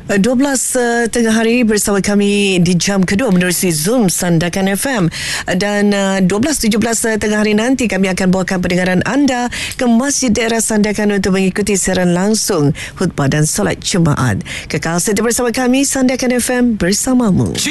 tengah hari bersama kami di jam kedua menerusi Zoom Sandakan FM. Dan 12.17 tengah hari nanti kami akan bawakan pendengaran anda ke Masjid Daerah Sandakan untuk mengikuti siaran langsung khutbah dan solat Jumaat. Kekal setia bersama kami, Sandakan FM bersamamu.